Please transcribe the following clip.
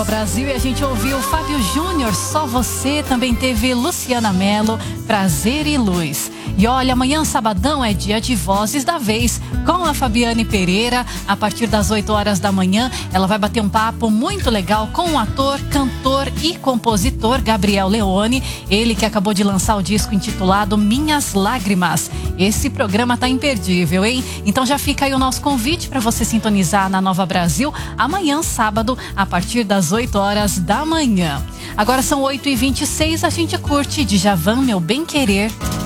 Nova Brasil e a gente ouviu Fábio Júnior, Só Você. Também teve Luciana Mello, Prazer e Luz. E olha, amanhã sabadão é dia de Vozes da Vez com a Fabiane Pereira. A partir das 8 horas da manhã, ela vai bater um papo muito legal com o ator, cantor e compositor Gabriel Leone. Ele que acabou de lançar o disco intitulado Minhas Lágrimas. Esse programa tá imperdível, hein? Então já fica aí o nosso convite para você sintonizar na Nova Brasil amanhã, sábado, a partir das 8 horas da manhã. Agora são 8h26, a gente curte Djavan, Meu Bem Querer.